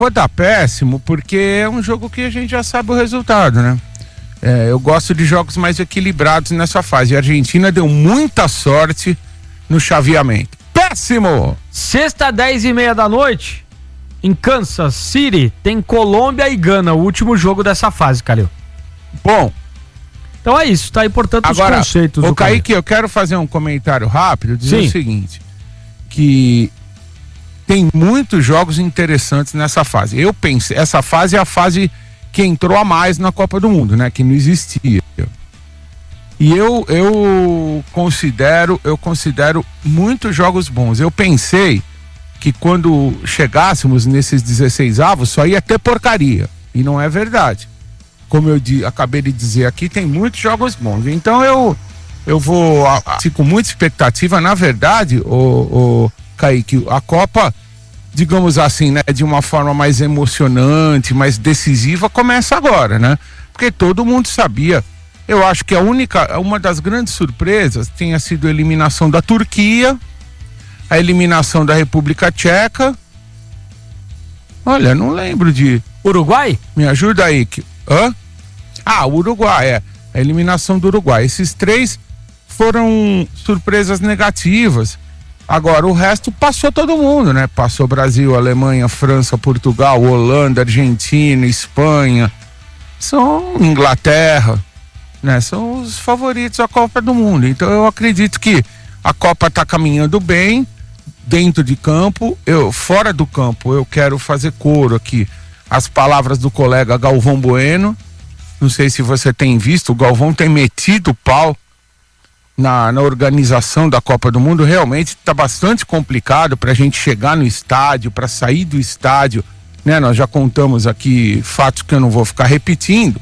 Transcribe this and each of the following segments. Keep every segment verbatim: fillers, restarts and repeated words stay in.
Vou dar péssimo, porque é um jogo que a gente já sabe o resultado, né? É, eu gosto de jogos mais equilibrados nessa fase. A Argentina deu muita sorte no chaveamento. Péssimo! Sexta, dez e meia da noite, em Kansas City, tem Colômbia e Gana, o último jogo dessa fase, Calil. Bom. Então é isso, tá aí, portanto, agora, os conceitos. Ô, Kaique, eu quero fazer um comentário rápido, dizer Sim. o seguinte, que tem muitos jogos interessantes nessa fase. Eu pensei, essa fase é a fase que entrou a mais na Copa do Mundo, né? Que não existia. E eu, eu considero, eu considero muitos jogos bons. Eu pensei que quando chegássemos nesses dezesseis avos, só ia ter porcaria. E não é verdade. Como eu di, acabei de dizer aqui, tem muitos jogos bons. Então eu, eu vou, assim, com muita expectativa. Na verdade, o, o Kaique, a Copa, digamos assim, né, de uma forma mais emocionante, mais decisiva, começa agora, né? Porque todo mundo sabia. Eu acho que a única, uma das grandes surpresas tenha sido a eliminação da Turquia, a eliminação da República Tcheca. Olha, não lembro de... Uruguai? Me ajuda aí. Que... Hã? Ah, o Uruguai, é. A eliminação do Uruguai. Esses três foram surpresas negativas. Agora, o resto passou todo mundo, né? Passou Brasil, Alemanha, França, Portugal, Holanda, Argentina, Espanha, são Inglaterra, né? São os favoritos à Copa do Mundo. Então eu acredito que a Copa está caminhando bem, dentro de campo. Eu, fora do campo, eu quero fazer coro aqui as palavras do colega Galvão Bueno. Não sei se você tem visto, o Galvão tem metido o pau Na, na organização da Copa do Mundo. Realmente está bastante complicado para a gente chegar no estádio, para sair do estádio, né? Nós já contamos aqui fatos que eu não vou ficar repetindo.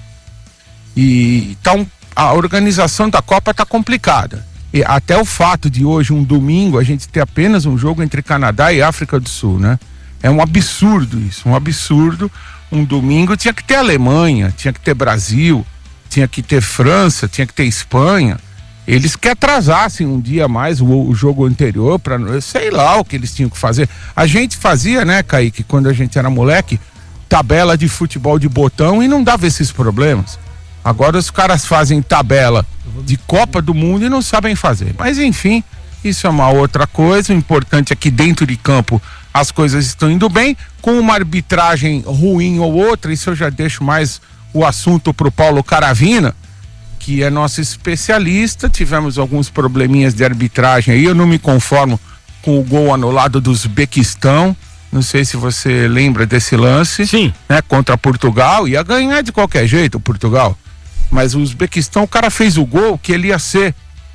E então a organização da Copa está complicada. E até o fato de hoje, um domingo, a gente ter apenas um jogo entre Canadá e África do Sul, né? É um absurdo isso, um absurdo. Um domingo tinha que ter Alemanha, tinha que ter Brasil, tinha que ter França, tinha que ter Espanha. Eles que atrasassem um dia mais o, o jogo anterior, para sei lá o que eles tinham que fazer. A gente fazia, né, Kaique, quando a gente era moleque, tabela de futebol de botão e não dava esses problemas. Agora os caras fazem tabela de Copa do Mundo e não sabem fazer. Mas enfim, isso é uma outra coisa. O importante é que dentro de campo as coisas estão indo bem, com uma arbitragem ruim ou outra. Isso eu já deixo mais o assunto pro Paulo Caravina, que é nosso especialista. Tivemos alguns probleminhas de arbitragem aí, eu não me conformo com o gol anulado do Uzbequistão, não sei se você lembra desse lance. Sim. Né, contra Portugal, ia ganhar de qualquer jeito o Portugal, mas o Uzbequistão, o cara fez o gol que ele ia ser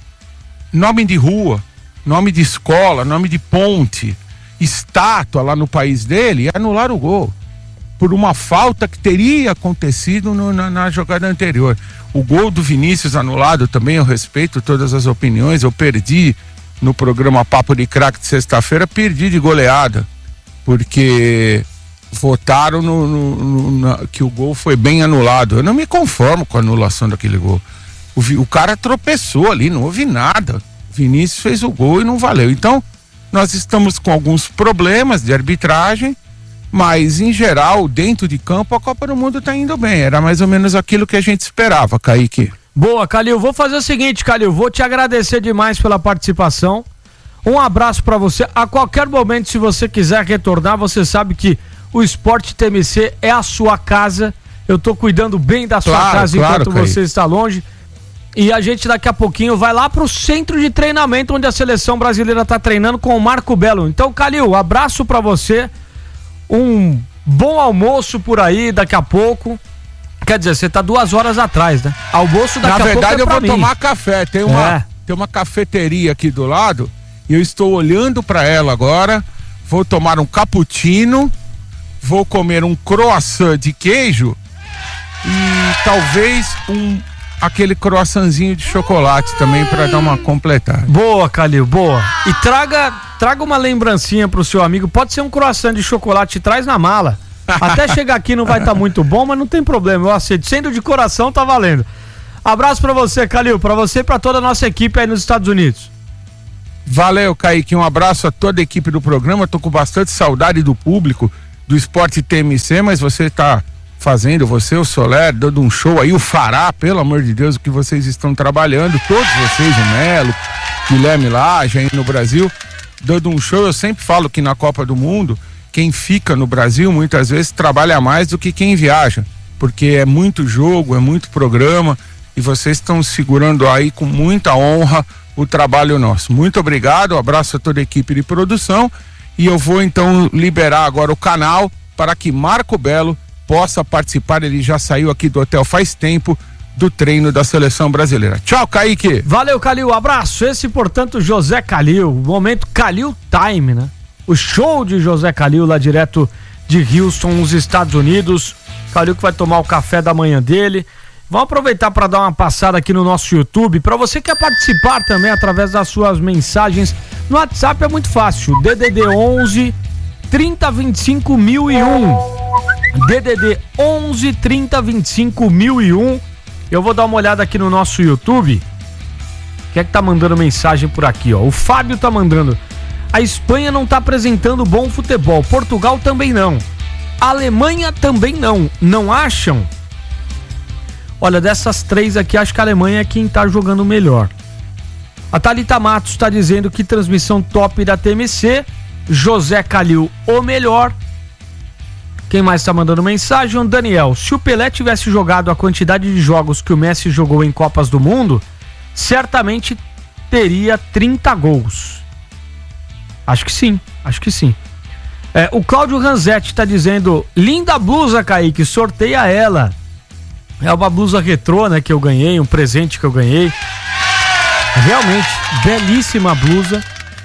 nome de rua, nome de escola, nome de ponte, estátua lá no país dele, e anular o gol por uma falta que teria acontecido no, na, na jogada anterior. O gol do Vinícius anulado também, eu respeito todas as opiniões. Eu perdi no programa Papo de Craque de sexta-feira, perdi de goleada, porque votaram no, no, no, na, que o gol foi bem anulado. Eu não me conformo com a anulação daquele gol. O, o cara tropeçou ali, não houve nada. Vinícius fez o gol e não valeu. Então, nós estamos com alguns problemas de arbitragem, mas em geral, dentro de campo, a Copa do Mundo tá indo bem. Era mais ou menos aquilo que a gente esperava, Kaique. Boa, Calil. Vou fazer o seguinte, Calil, vou te agradecer demais pela participação. Um abraço pra você. A qualquer momento, se você quiser retornar, você sabe que o Esporte T M C é a sua casa. Eu tô cuidando bem da sua claro, casa claro, enquanto Kaique. você está longe. E a gente daqui a pouquinho vai lá pro centro de treinamento onde a seleção brasileira tá treinando com o Marco Belo. Então, Calil, abraço pra você. Um bom almoço por aí daqui a pouco. Quer dizer, você tá duas horas atrás, né? Almoço daqui Na a pouco. verdade, é eu vou mim. tomar café. Tem uma, É. tem uma cafeteria aqui do lado e eu estou olhando para ela agora. Vou tomar um cappuccino, vou comer um croissant de queijo e talvez um aquele croissantzinho de chocolate também para dar uma completada. Boa, Calil, boa. E traga, traga uma lembrancinha pro seu amigo. Pode ser um croissant de chocolate, traz na mala. Até chegar aqui não vai estar tá muito bom, mas não tem problema, eu aceito. Sendo de coração, tá valendo. Abraço pra você, Calil, pra você e pra toda a nossa equipe aí nos Estados Unidos. Valeu, Kaique, um abraço a toda a equipe do programa. Tô com bastante saudade do público. do Esporte T M C, mas você está fazendo, você, o Soler, dando um show aí, o Fará, pelo amor de Deus, o que vocês estão trabalhando, todos vocês, o Melo, Guilherme Lage aí no Brasil, dando um show. Eu sempre falo que na Copa do Mundo, quem fica no Brasil muitas vezes trabalha mais do que quem viaja, porque é muito jogo, é muito programa, e vocês estão segurando aí com muita honra o trabalho nosso. Muito obrigado, um abraço a toda a equipe de produção, e eu vou então liberar agora o canal para que Marco Belo possa participar. Ele já saiu aqui do hotel faz tempo, do treino da seleção brasileira. Tchau, Kaique. Valeu, Calil, abraço. Esse, portanto, José Calil, o momento Calil Time, né? O show de José Calil lá direto de Houston, nos Estados Unidos. Calil que vai tomar o café da manhã dele. Vamos aproveitar para dar uma passada aqui no nosso YouTube. Para você que quer participar também através das suas mensagens no WhatsApp, é muito fácil. D D D onze trinta vinte e cinco mil e um. D D D onze trinta vinte e cinco mil e um. Eu vou dar uma olhada aqui no nosso YouTube. Quem é que tá mandando mensagem por aqui, ó? O Fábio tá mandando. A Espanha não tá apresentando bom futebol. Portugal também não. A Alemanha também não. Não acham? Olha, dessas três aqui, acho que a Alemanha é quem tá jogando melhor. A Thalita Matos tá dizendo que transmissão top da T M C. José Calil, o melhor. Quem mais está mandando mensagem? O Daniel. Se o Pelé tivesse jogado a quantidade de jogos que o Messi jogou em Copas do Mundo, certamente teria trinta gols. Acho que sim, acho que sim. É, o Cláudio Ranzetti está dizendo: linda blusa, Kaique, sorteia ela. É uma blusa retrô, né, que eu ganhei, um presente que eu ganhei. Realmente, belíssima blusa.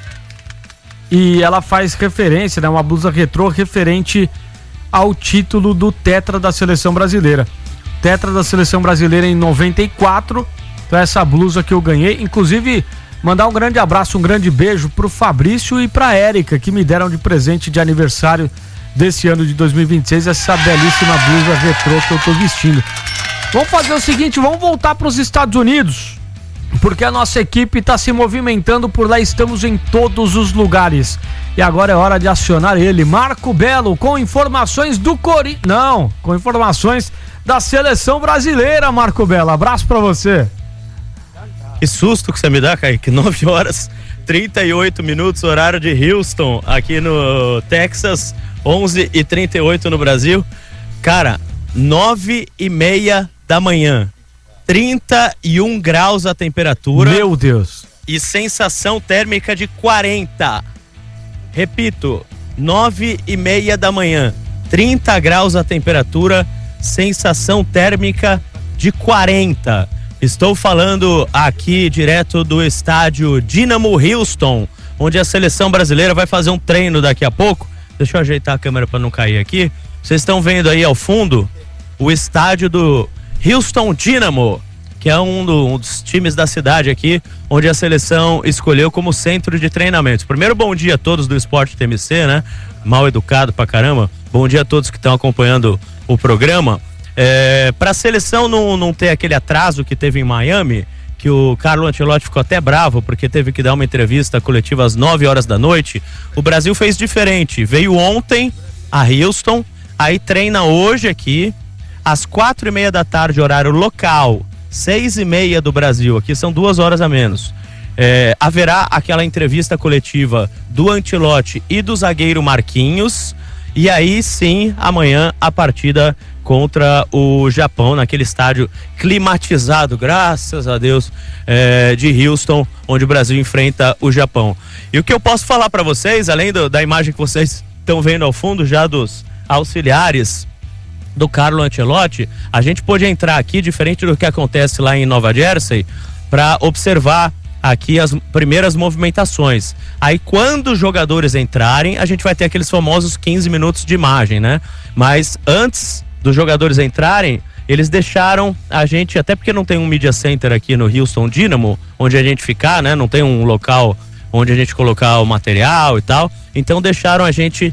E ela faz referência, né, uma blusa retrô referente ao título do Tetra da Seleção Brasileira. Tetra da Seleção Brasileira em noventa e quatro. Então essa blusa que eu ganhei. Inclusive, mandar um grande abraço, um grande beijo pro Fabrício e pra Érica, que me deram de presente de aniversário desse ano de dois mil e vinte e seis, essa belíssima blusa retrô que eu tô vestindo. Vamos fazer o seguinte, vamos voltar pros Estados Unidos, porque a nossa equipe tá se movimentando por lá, estamos em todos os lugares. E agora é hora de acionar ele, Marco Belo, com informações do Corinthians. Não, com informações da seleção brasileira, Marco Belo. Abraço pra você. Que susto que você me dá, Kaique. nove horas e trinta e oito minutos, horário de Houston, aqui no Texas, onze e trinta e oito no Brasil. Cara, nove e meia da manhã, trinta e um graus a temperatura. Meu Deus. E sensação térmica de quarenta. Repito, nove e meia da manhã, trinta graus a temperatura, sensação térmica de quarenta. Estou falando aqui direto do estádio Dynamo Houston, onde a seleção brasileira vai fazer um treino daqui a pouco. Deixa eu ajeitar a câmera para não cair aqui. Vocês estão vendo aí ao fundo o estádio do Houston Dynamo, que é um, do, um dos times da cidade aqui, onde a seleção escolheu como centro de treinamento. Primeiro, bom dia a todos do Esporte T M C, né? Mal educado pra caramba. Bom dia a todos que estão acompanhando o programa. É, para a seleção não, não ter aquele atraso que teve em Miami, que o Carlo Ancelotti ficou até bravo porque teve que dar uma entrevista coletiva às nove horas da noite, o Brasil fez diferente. Veio ontem a Houston, aí treina hoje aqui, às quatro e meia da tarde, horário local, seis e meia do Brasil, aqui são duas horas a menos. É, haverá aquela entrevista coletiva do Ancelotti e do zagueiro Marquinhos, e aí sim, amanhã, a partida contra o Japão, naquele estádio climatizado, graças a Deus, é, de Houston, onde o Brasil enfrenta o Japão. E o que eu posso falar para vocês, além do, da imagem que vocês estão vendo ao fundo já dos auxiliares do Carlo Ancelotti, a gente pôde entrar aqui, diferente do que acontece lá em Nova Jersey, para observar aqui as primeiras movimentações. Aí quando os jogadores entrarem, a gente vai ter aqueles famosos quinze minutos de imagem, né? Mas antes dos jogadores entrarem, eles deixaram a gente, até porque não tem um media center aqui no Houston Dynamo, onde a gente ficar, né? Não tem um local onde a gente colocar o material e tal, então deixaram a gente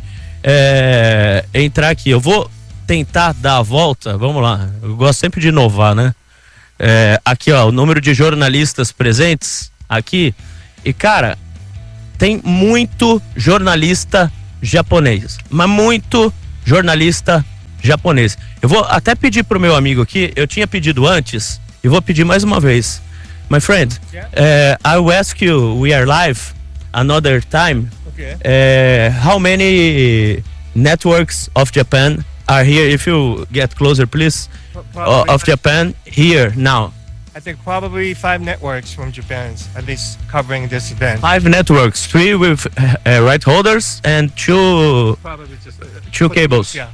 é, entrar aqui. Eu vou tentar dar a volta, vamos lá, eu gosto sempre de inovar, né? É, aqui ó, o número de jornalistas presentes aqui, e cara, tem muito jornalista japonês, mas muito jornalista japonês. Eu vou até pedir pro meu amigo aqui, eu tinha pedido antes, e vou pedir mais uma vez. My friend, uh, I will ask you, we are live another time. Okay. Uh, how many networks of Japan are here? If you get closer, please, uh, of Japan here now. I think probably five networks from Japan, at least covering this event. Five networks, three with uh, right holders and two Probably just uh, two cables. Yeah.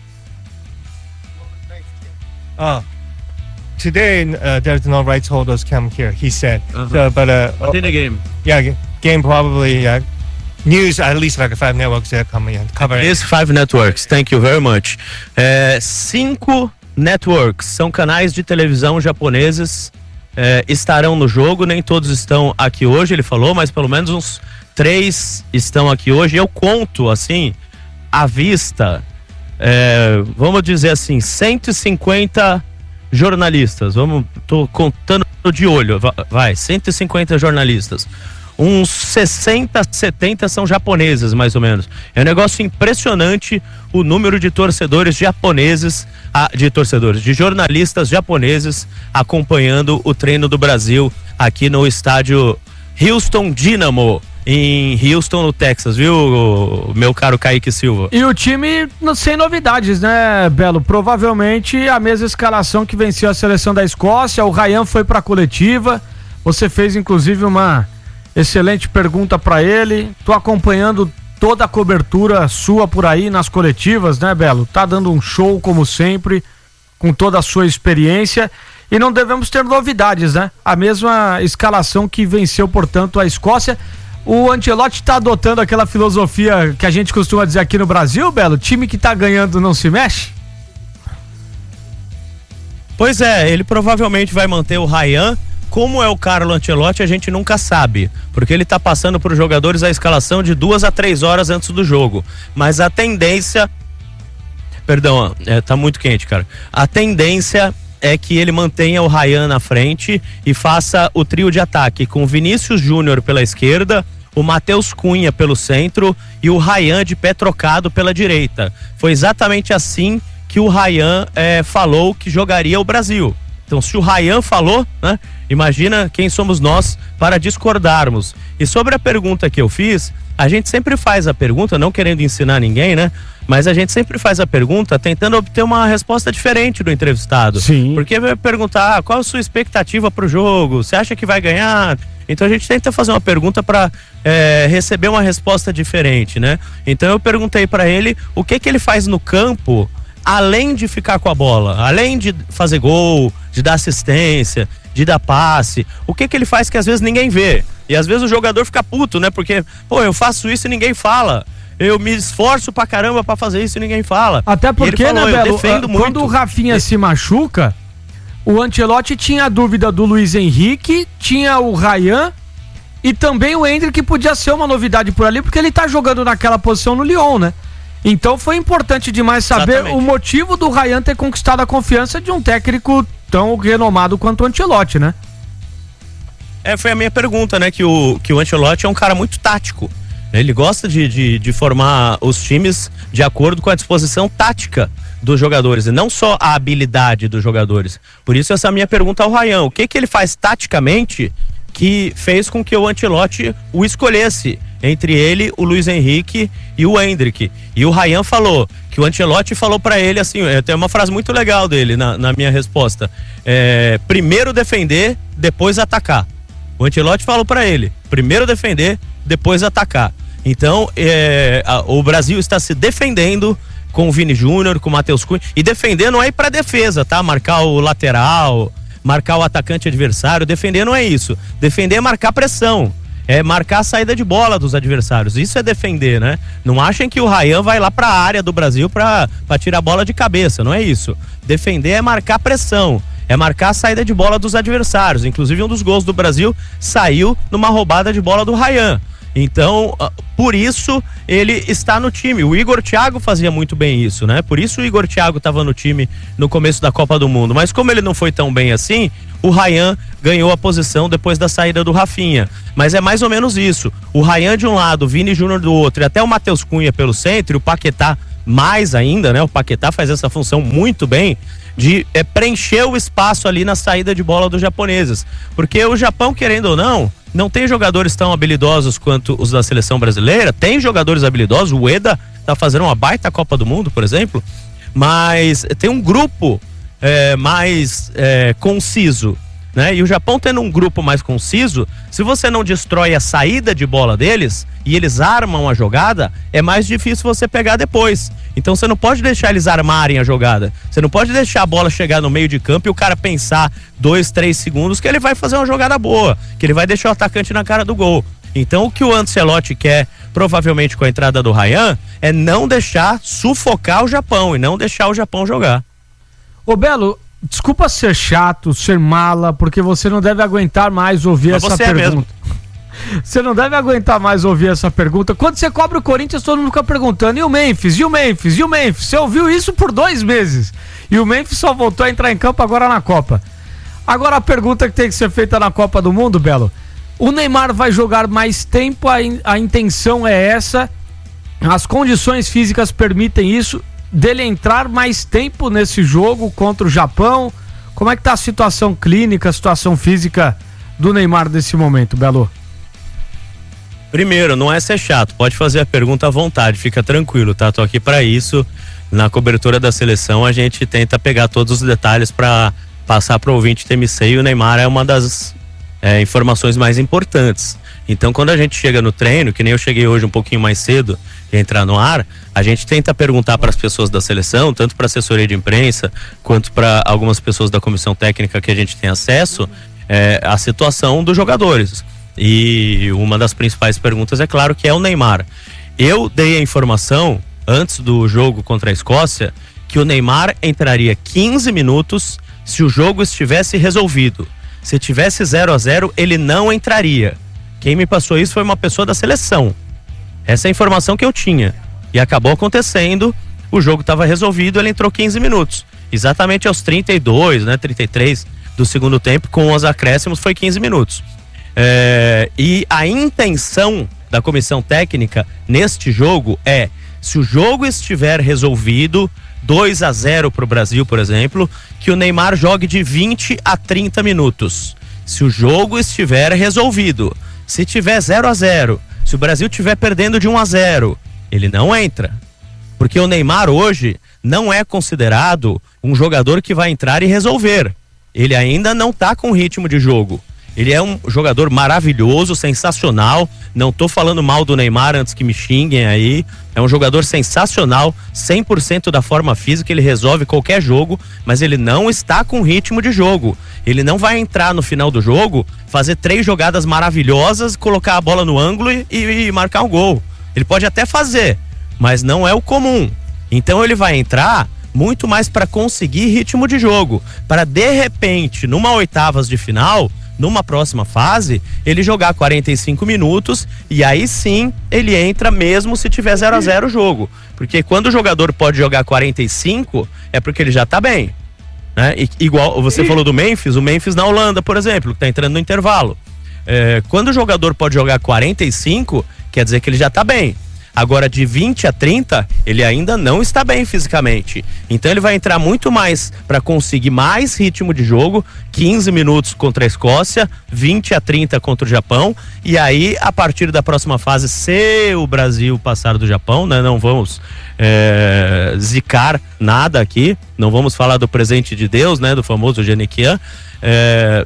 Oh, today uh, there's no rights holders come here. He said, Uh-huh. so, but uh, But in the game, yeah, g- game probably uh, news at least like five networks that come in covering. these five networks. Thank you very much. É, cinco networks são canais de televisão japoneses. É, estarão no jogo, nem todos estão aqui hoje, ele falou, mas pelo menos uns três estão aqui hoje. Eu conto, assim, à vista, é, vamos dizer assim, cento e cinquenta jornalistas. Vamos, tô contando de olho, vai, cento e cinquenta jornalistas. Uns sessenta, setenta são japoneses, mais ou menos. É um negócio impressionante o número de torcedores japoneses, ah, de torcedores, de jornalistas japoneses acompanhando o treino do Brasil aqui no estádio Houston Dynamo, em Houston, no Texas, viu, meu caro Kaique Silva? E o time no- sem novidades, né, Belo? Provavelmente a mesma escalação que venceu a seleção da Escócia. O Ryan foi pra coletiva. Você fez, inclusive, uma excelente pergunta pra ele. Tô acompanhando toda a cobertura sua por aí nas coletivas, né, Belo? Tá dando um show, como sempre, com toda a sua experiência. E não devemos ter novidades, né? A mesma escalação que venceu, portanto, a Escócia. O Ancelotti tá adotando aquela filosofia que a gente costuma dizer aqui no Brasil, Belo? Time que tá ganhando não se mexe? Pois é, ele provavelmente vai manter o Ryan. Como é o Carlo Ancelotti, a gente nunca sabe, porque ele tá passando para os jogadores a escalação de duas a três horas antes do jogo. Mas a tendência, perdão, é, tá muito quente, cara. A tendência é que ele mantenha o Ryan na frente e faça o trio de ataque com o Vinícius Júnior pela esquerda, o Matheus Cunha pelo centro e o Ryan de pé trocado pela direita. Foi exatamente assim que o Ryan é, falou que jogaria o Brasil. Então, se o Ryan falou, né, imagina quem somos nós para discordarmos. E sobre a pergunta que eu fiz, a gente sempre faz a pergunta, não querendo ensinar ninguém, né? Mas a gente sempre faz a pergunta tentando obter uma resposta diferente do entrevistado. Sim. Porque vai perguntar, ah, qual a sua expectativa para o jogo? Você acha que vai ganhar? Então a gente tenta fazer uma pergunta para é, receber uma resposta diferente, né? Então eu perguntei para ele o que que ele faz no campo, além de ficar com a bola, além de fazer gol, de dar assistência, de dar passe, o que que ele faz que às vezes ninguém vê? E às vezes o jogador fica puto, né? Porque, pô, eu faço isso e ninguém fala. Eu me esforço pra caramba pra fazer isso e ninguém fala. Até porque, falou, né, eu Belo, defendo ah, muito. quando o Rafinha se machuca, o Ancelotti tinha a dúvida do Luiz Henrique, tinha o Ryan e também o Endrick, que podia ser uma novidade por ali, porque ele tá jogando naquela posição no Lyon, né? Então foi importante demais saber Exatamente. o motivo do Ryan ter conquistado a confiança de um técnico tão renomado quanto o Ancelotti, né? É, foi a minha pergunta, né? Que o, que o Ancelotti é um cara muito tático. Ele gosta de, de, de formar os times de acordo com a disposição tática dos jogadores e não só a habilidade dos jogadores. Por isso essa minha pergunta ao Ryan, o que que ele faz taticamente que fez com que o Ancelotti o escolhesse entre ele, o Luiz Henrique e o Endrick? E o Ryan falou que o Ancelotti falou pra ele assim, tem uma frase muito legal dele na, na minha resposta, é, primeiro defender, depois atacar. O Ancelotti falou pra ele, primeiro defender, depois atacar. Então, é, a, o Brasil está se defendendo com o Vini Júnior, com o Matheus Cunha, e defender não é ir pra defesa, tá? Marcar o lateral, marcar o atacante adversário, defender não é isso. Defender é marcar pressão, é marcar a saída de bola dos adversários. Isso é defender, né? Não achem que o Ryan vai lá pra área do Brasil pra, pra tirar a bola de cabeça, não é isso. Defender é marcar pressão, é marcar a saída de bola dos adversários. Inclusive um dos gols do Brasil saiu numa roubada de bola do Ryan. Então, por isso ele está no time. O Igor Thiago fazia muito bem isso, né? Por isso o Igor Thiago estava no time no começo da Copa do Mundo. Mas como ele não foi tão bem assim, o Ryan ganhou a posição depois da saída do Rafinha. Mas é mais ou menos isso. O Ryan de um lado, o Vini Júnior do outro, e até o Matheus Cunha pelo centro, e o Paquetá mais ainda, né? O Paquetá faz essa função muito bem, de é, preencher o espaço ali na saída de bola dos japoneses. Porque o Japão, querendo ou não, não tem jogadores tão habilidosos quanto os da seleção brasileira. Tem jogadores habilidosos, o Ueda tá fazendo uma baita Copa do Mundo, por exemplo, mas tem um grupo é, mais é, conciso, né? E o Japão tendo um grupo mais conciso, se você não destrói a saída de bola deles e eles armam a jogada, é mais difícil você pegar depois. Então você não pode deixar eles armarem a jogada. Você não pode deixar a bola chegar no meio de campo e o cara pensar dois, três segundos que ele vai fazer uma jogada boa, que ele vai deixar o atacante na cara do gol. Então o que o Ancelotti quer, provavelmente com a entrada do Ryan, é não deixar sufocar o Japão e não deixar o Japão jogar. Ô Belo, desculpa ser chato, ser mala, porque você não deve aguentar mais ouvir Mas essa você pergunta. É mesmo. Você não deve aguentar mais ouvir essa pergunta. Quando você cobre o Corinthians, todo mundo fica perguntando: e o Memphis? E o Memphis? E o Memphis? Você ouviu isso por dois meses. E o Memphis só voltou a entrar em campo agora na Copa. Agora a pergunta que tem que ser feita na Copa do Mundo, Belo: o Neymar vai jogar mais tempo? A, in- a intenção é essa? As condições físicas permitem isso? Dele entrar mais tempo nesse jogo contra o Japão? Como é que tá a situação clínica, a situação física do Neymar nesse momento, Belo? Primeiro, não é ser chato, pode fazer a pergunta à vontade, fica tranquilo, tá? Tô aqui para isso. Na cobertura da seleção a gente tenta pegar todos os detalhes para passar para o ouvinte T M C, e o Neymar é uma das é, informações mais importantes. Então, quando a gente chega no treino, que nem eu cheguei hoje um pouquinho mais cedo e entrar no ar, a gente tenta perguntar para as pessoas da seleção, tanto para a assessoria de imprensa quanto para algumas pessoas da comissão técnica que a gente tem acesso, é, a situação dos jogadores. E uma das principais perguntas, é claro, que é o Neymar. Eu dei a informação antes do jogo contra a Escócia que o Neymar entraria quinze minutos se o jogo estivesse resolvido. Se tivesse zero a zero, ele não entraria. Quem me passou isso foi uma pessoa da seleção. Essa é a informação que eu tinha. E acabou acontecendo, o jogo estava resolvido, ele entrou quinze minutos. Exatamente aos trinta e dois, né, trinta e três do segundo tempo, com os acréscimos, foi quinze minutos. É, e a intenção da comissão técnica neste jogo é: se o jogo estiver resolvido, dois a zero para o Brasil, por exemplo, que o Neymar jogue de vinte a trinta minutos. Se o jogo estiver resolvido, se tiver zero a zero, se o Brasil estiver perdendo de um a zero, ele não entra. Porque o Neymar hoje não é considerado um jogador que vai entrar e resolver. Ele ainda não está com ritmo de jogo. Ele é um jogador maravilhoso, sensacional. Não tô falando mal do Neymar antes que me xinguem aí. É um jogador sensacional, cem por cento da forma física, ele resolve qualquer jogo, mas ele não está com ritmo de jogo. Ele não vai entrar no final do jogo, fazer três jogadas maravilhosas, colocar a bola no ângulo e, e marcar um gol. Ele pode até fazer, mas não é o comum. Então ele vai entrar muito mais para conseguir ritmo de jogo, para de repente, numa oitavas de final, numa próxima fase, ele jogar quarenta e cinco minutos, e aí sim ele entra mesmo se tiver zero a zero o jogo. Porque quando o jogador pode jogar quarenta e cinco, é porque ele já tá bem, né? E, igual você falou do Memphis, o Memphis na Holanda, por exemplo, que tá entrando no intervalo. É, quando o jogador pode jogar quarenta e cinco, quer dizer que ele já tá bem. Agora, de vinte a trinta, ele ainda não está bem fisicamente. Então ele vai entrar muito mais para conseguir mais ritmo de jogo, quinze minutos contra a Escócia, vinte a trinta contra o Japão. E aí, a partir da próxima fase, se o Brasil passar do Japão, né, não vamos é, zicar nada aqui, não vamos falar do presente de Deus, né, do famoso Geniquian, é,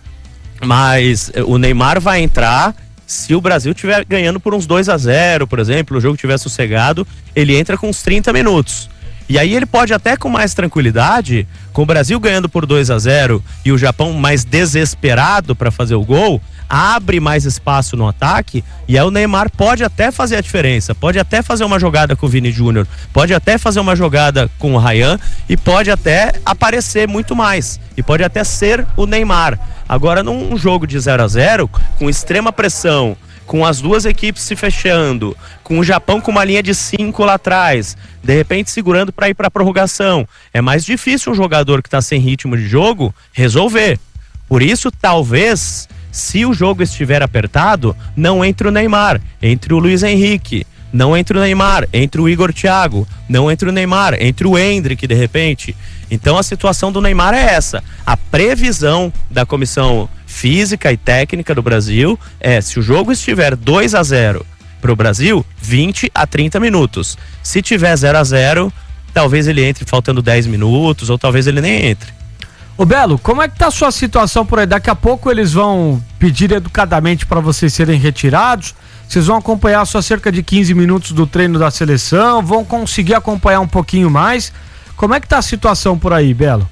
mas o Neymar vai entrar. Se o Brasil estiver ganhando por uns dois a zero, por exemplo, o jogo estiver sossegado, ele entra com uns trinta minutos. E aí ele pode até com mais tranquilidade, com o Brasil ganhando por dois a zero e o Japão mais desesperado para fazer o gol, abre mais espaço no ataque, e aí o Neymar pode até fazer a diferença, pode até fazer uma jogada com o Vini Júnior, pode até fazer uma jogada com o Ryan e pode até aparecer muito mais, e pode até ser o Neymar. Agora, num jogo de zero a zero, com extrema pressão, com as duas equipes se fechando, com o Japão com uma linha de cinco lá atrás, de repente segurando para ir para a prorrogação, é mais difícil um jogador que está sem ritmo de jogo resolver. Por isso, talvez, se o jogo estiver apertado, não entre o Neymar, entre o Luiz Henrique. não entre o Neymar, entre o Igor Thiago, não entre o Neymar, entre o Endrick de repente. Então a situação do Neymar é essa. A previsão da comissão física e técnica do Brasil é, se o jogo estiver dois a zero para o Brasil, vinte a trinta minutos. Se tiver zero a zero, talvez ele entre faltando dez minutos, ou talvez ele nem entre. Ô Belo, como é que tá a sua situação por aí? Daqui a pouco eles vão pedir educadamente para vocês serem retirados. Vocês vão acompanhar só cerca de quinze minutos do treino da seleção, vão conseguir acompanhar um pouquinho mais. Como é que tá a situação por aí, Belo?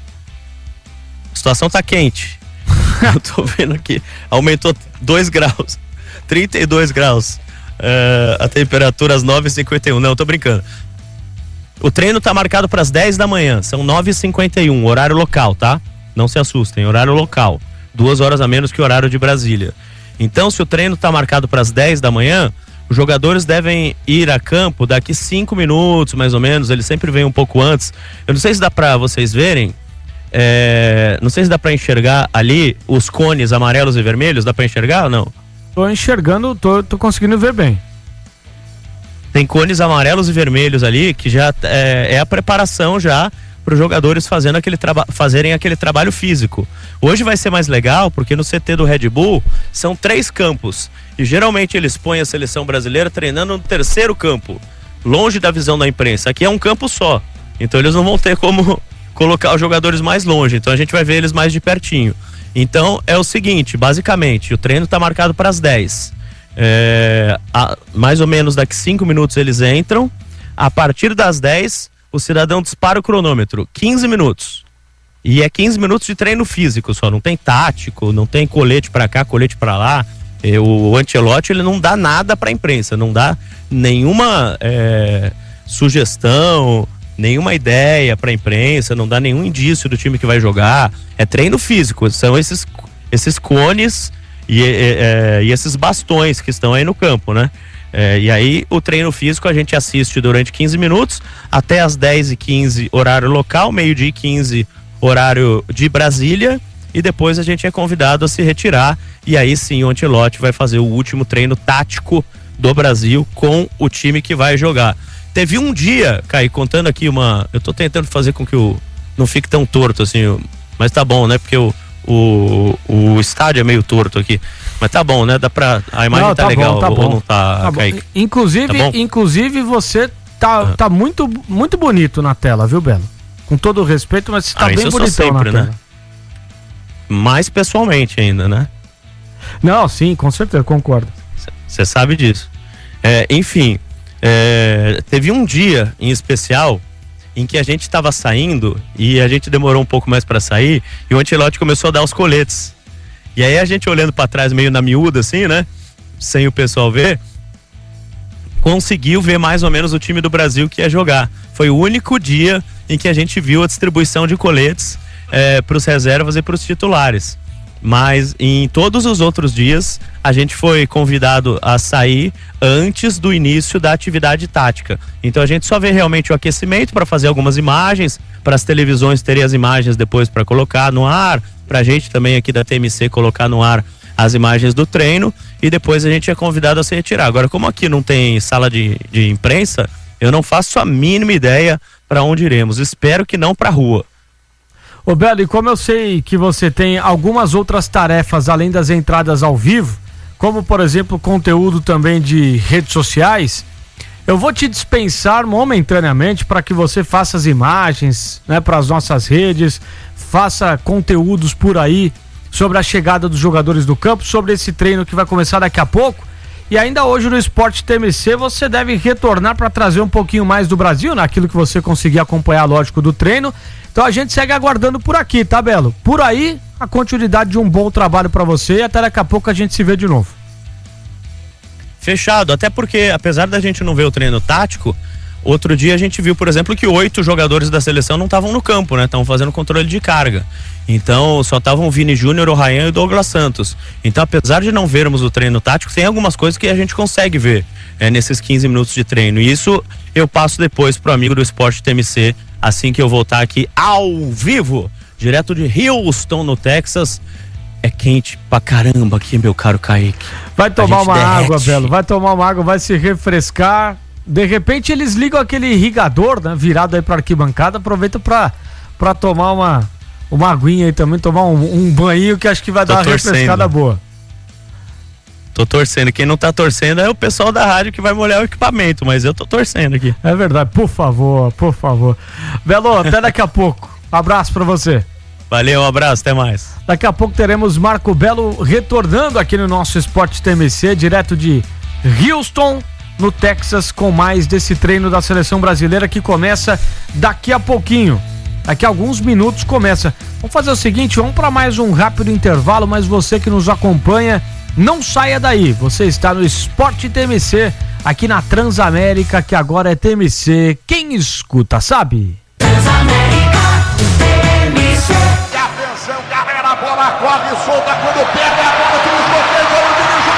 A situação tá quente. Eu tô vendo aqui, aumentou dois graus, trinta e dois graus. Uh, a temperatura às nove e cinquenta e um. Não, eu tô brincando. O treino tá marcado para as dez da manhã, são nove e cinquenta e um, horário local, tá? Não se assustem, horário local. Duas horas a menos que o horário de Brasília. Então, se o treino tá marcado para as dez da manhã, os jogadores devem ir a campo daqui cinco minutos, mais ou menos. Eles sempre vêm um pouco antes. Eu não sei se dá para vocês verem, é... não sei se dá para enxergar ali os cones amarelos e vermelhos. Dá para enxergar ou não? Tô enxergando, tô, tô conseguindo ver bem. Tem cones amarelos e vermelhos ali, que já é, é a preparação já para os jogadores fazendo aquele traba- fazerem aquele trabalho físico. Hoje vai ser mais legal, porque no C T do Red Bull são três campos. E geralmente eles põem a seleção brasileira treinando no terceiro campo, longe da visão da imprensa. Aqui é um campo só, então eles não vão ter como colocar os jogadores mais longe. Então a gente vai ver eles mais de pertinho. Então é o seguinte, basicamente, o treino está marcado para as dez. É, a, mais ou menos daqui cinco minutos eles entram. A partir das dez, o cidadão dispara o cronômetro, quinze minutos. E é quinze minutos de treino físico só, não tem tático, não tem colete pra cá, colete pra lá. E o Ancelotti, ele não dá nada pra imprensa, não dá nenhuma é, sugestão, nenhuma ideia pra imprensa, não dá nenhum indício do time que vai jogar. É treino físico, são esses, esses cones E, e, e esses bastões que estão aí no campo, né? É, e aí o treino físico a gente assiste durante quinze minutos, até as dez e quinze horário local, meio-dia e quinze horário de Brasília, e depois a gente é convidado a se retirar, e aí sim o Ancelotti vai fazer o último treino tático do Brasil com o time que vai jogar. Teve um dia, Caí, contando aqui uma... Eu tô tentando fazer com que o não fique tão torto assim, mas tá bom, né? Porque o O, o estádio é meio torto aqui, mas tá bom, né? Dá pra, a imagem não, tá, tá legal, bom, tá ou bom. Não tá, tá Kaique? Inclusive, tá inclusive você tá, ah. tá muito, muito bonito na tela, viu, Belo? Com todo o respeito, mas você tá ah, bem bonitão sempre, na né? tela. Mais pessoalmente ainda, né? Não, sim, com certeza, concordo. Você sabe disso. É, enfim, é, teve um dia em especial em que a gente estava saindo e a gente demorou um pouco mais para sair e o Ancelotti começou a dar os coletes. E aí a gente olhando para trás meio na miúda assim, né? Sem o pessoal ver, conseguiu ver mais ou menos o time do Brasil que ia jogar. Foi o único dia em que a gente viu a distribuição de coletes é, para os reservas e para os titulares. Mas em todos os outros dias a gente foi convidado a sair antes do início da atividade tática. Então a gente só vê realmente o aquecimento para fazer algumas imagens, para as televisões terem as imagens depois para colocar no ar, para a gente também aqui da T M C colocar no ar as imagens do treino, e depois a gente é convidado a se retirar. Agora, como aqui não tem sala de, de imprensa, eu não faço a mínima ideia para onde iremos. Espero que não para a rua. Ô Belo, e como eu sei que você tem algumas outras tarefas além das entradas ao vivo, como por exemplo conteúdo também de redes sociais, eu vou te dispensar momentaneamente para que você faça as imagens, né, para as nossas redes, faça conteúdos por aí sobre a chegada dos jogadores do campo, sobre esse treino que vai começar daqui a pouco. E ainda hoje no Esporte T M C você deve retornar para trazer um pouquinho mais do Brasil, naquilo que você conseguir acompanhar, lógico, do treino. Então a gente segue aguardando por aqui, tá, Belo? Por aí, a continuidade de um bom trabalho para você, e até daqui a pouco a gente se vê de novo. Fechado, até porque apesar da gente não ver o treino tático, outro dia a gente viu, por exemplo, que oito jogadores da seleção não estavam no campo, né? Estavam fazendo controle de carga. Então só estavam o Vini Júnior, o Ryan e o Douglas Santos. Então, apesar de não vermos o treino tático, tem algumas coisas que a gente consegue ver é, nesses quinze minutos de treino. E isso eu passo depois pro amigo do Esporte T M C, assim que eu voltar aqui ao vivo, direto de Houston, no Texas. é quente pra caramba aqui, meu caro Kaique. Vai tomar uma derrete. água, Belo, vai tomar uma água, vai se refrescar. De repente eles ligam aquele irrigador, né, virado aí pra arquibancada, aproveita pra, pra tomar uma, uma aguinha aí também, tomar um, um banho que acho que vai Tô dar uma torcendo. refrescada boa. Tô torcendo. Quem não tá torcendo é o pessoal da rádio que vai molhar o equipamento, mas eu tô torcendo aqui. É verdade, por favor, por favor. Belo, até daqui a pouco. Abraço pra você. Valeu, um abraço, até mais. Daqui a pouco teremos Marco Belo retornando aqui no nosso Esporte T M C, direto de Houston, no Texas, com mais desse treino da seleção brasileira que começa daqui a pouquinho. Daqui a alguns minutos começa. Vamos fazer o seguinte, vamos para mais um rápido intervalo, mas você que nos acompanha, não saia daí. Você está no Esporte T M C, aqui na Transamérica, que agora é T M C. Quem escuta, sabe? Transamérica, T M C. Atenção, galera, a bola corre solta quando pega a bola, tem os bloqueios.